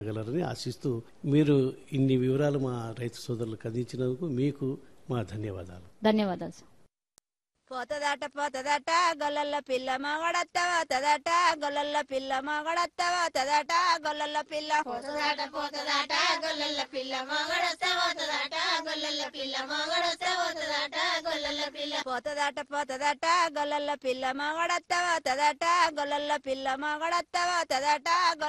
గలరని ఆశిస్తూ మీరు ఇన్ని వివరాలు మా రైతు సోదరులకు అందించినందుకు మీకు మా ధన్యవాదాలు. ధన్యవాదాలు సార్. పోతదట గొల్లల పిల్ల మగడత్తవతదట గొల్లల పిల్ల మగడత్తవతదట గొల్లల పిల్ల పోతదట గొల్లల పిల్ల మగడత్తవతదట గొల్లల పిల్ల మగడత్తవతదట గొల్లల పిల్ల పోతదట గొల్లల పిల్ల మగడత్తవతదట గొల్లల పిల్ల మగడత్తవతదట